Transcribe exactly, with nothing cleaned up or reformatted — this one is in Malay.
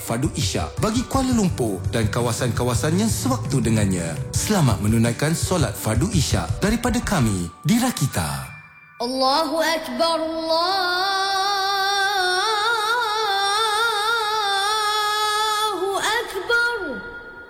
Fardu Isyak bagi Kuala Lumpur dan kawasan-kawasan yang sewaktu dengannya. Selamat menunaikan solat Fardu Isyak daripada kami di Rakita. Allahu Akbar, Allah